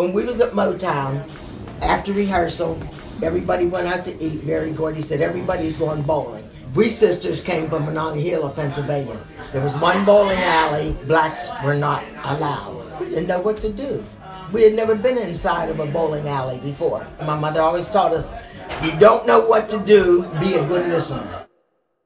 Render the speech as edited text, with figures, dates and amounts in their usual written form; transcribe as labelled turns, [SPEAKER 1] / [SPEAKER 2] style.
[SPEAKER 1] When we was at Motown, after rehearsal, everybody went out to eat. Mary Gordy said, everybody's going bowling. We sisters came from Monongahela, Pennsylvania. There was one bowling alley. Blacks were not allowed. We didn't know what to do. We had never been inside of a bowling alley before. My mother always taught us, you don't know what to do, be a good listener.